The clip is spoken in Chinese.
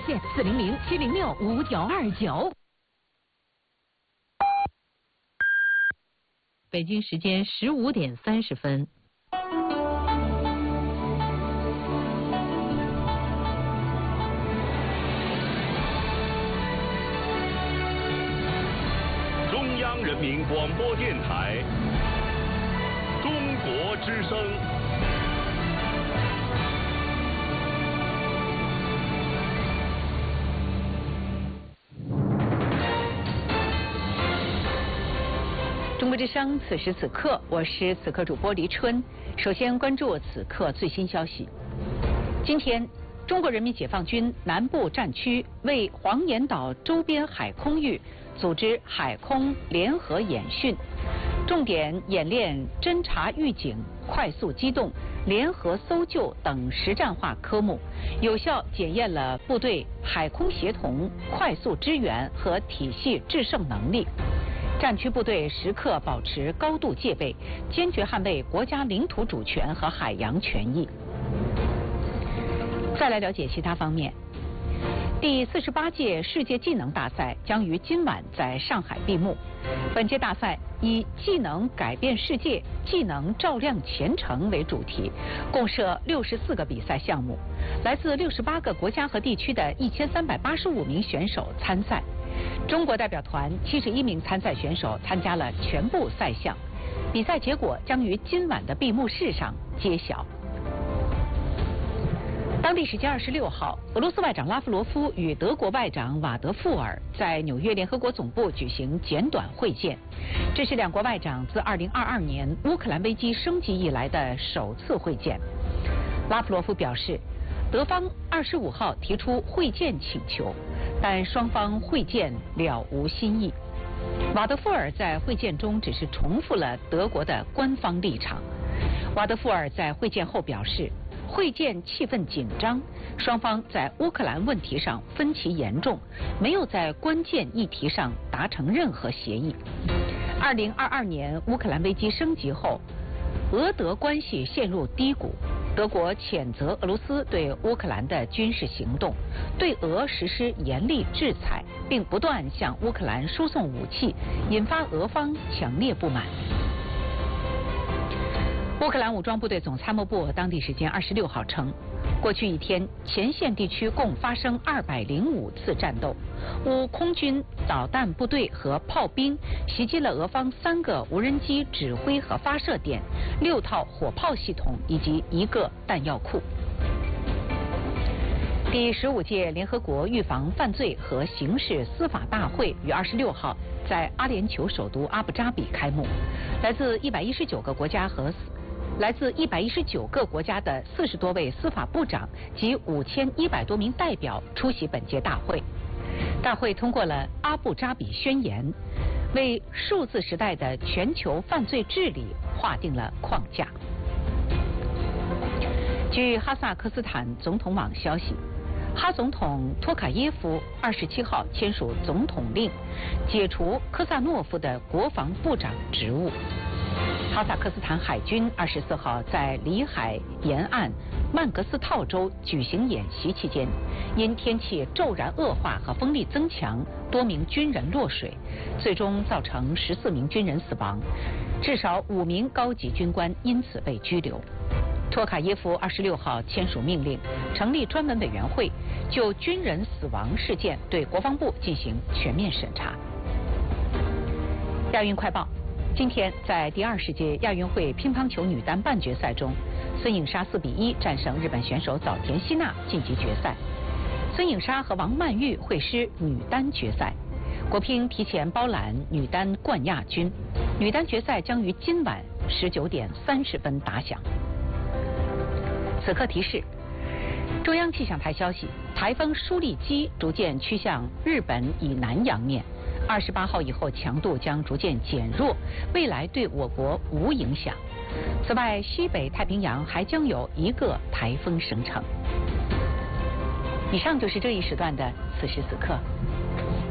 线400-706-5929。北京时间15点30分。 中央人民广播电台中国之声。 中国之声，此时此刻，我是此刻主播黎春。首先关注此刻最新消息。今天，中国人民解放军南部战区为黄岩岛周边海空域组织海空联合演训，重点演练侦察预警、快速机动、联合搜救等实战化科目，有效检验了部队海空协同、快速支援和体系制胜能力。战区部队时刻保持高度戒备，坚决捍卫国家领土主权和海洋权益。再来了解其他方面。第48届世界技能大赛将于今晚在上海闭幕。本届大赛以“技能改变世界，技能照亮前程”为主题，共设64个比赛项目，来自68个国家和地区的1385名选手参赛。中国代表团71名参赛选手参加了全部赛项，比赛结果将于今晚的闭幕式上揭晓。当地时间26号，俄罗斯外长拉夫罗夫与德国外长瓦德富尔在纽约联合国总部举行简短会见，这是两国外长自2022年乌克兰危机升级以来的首次会见。拉夫罗夫表示，德方25号提出会见请求，但双方会见了无新意。瓦德富尔在会见中只是重复了德国的官方立场。瓦德富尔在会见后表示，会见气氛紧张，双方在乌克兰问题上分歧严重，没有在关键议题上达成任何协议。2022年乌克兰危机升级后，俄德关系陷入低谷。德国谴责俄罗斯对乌克兰的军事行动，对俄实施严厉制裁，并不断向乌克兰输送武器，引发俄方强烈不满。乌克兰武装部队总参谋部当地时间26号称，过去一天前线地区共发生205次战斗，乌空军导弹部队和炮兵袭击了俄方3个无人机指挥和发射点、6套火炮系统以及1个弹药库。第15届联合国预防犯罪和刑事司法大会于26号在阿联酋首都阿布扎比开幕，来自119个国家的40多位司法部长及5100多名代表出席本届大会。大会通过了阿布扎比宣言，为数字时代的全球犯罪治理划定了框架。据哈萨克斯坦总统网消息，哈总统托卡耶夫27号签署总统令，解除科萨诺夫的国防部长职务。哈萨克斯坦海军24号在里海沿岸曼格斯套州举行演习期间，因天气骤然恶化和风力增强，多名军人落水，最终造成14名军人死亡，至少5名高级军官因此被拘留。托卡耶夫26号签署命令，成立专门委员会，就军人死亡事件对国防部进行全面审查。亚运快报。今天在第20届亚运会乒乓球女单半决赛中，孙颖莎4比1战胜日本选手早田希娜晋级决赛。孙颖莎和王曼玉会师女单决赛，国乒提前包揽女单冠亚军。女单决赛将于今晚19点30分打响。此刻提示：中央气象台消息，台风舒利基逐渐趋向日本以南洋面。28号以后强度将逐渐减弱，未来对我国无影响。此外，西北太平洋还将有1个台风生成。以上就是这一时段的此时此刻。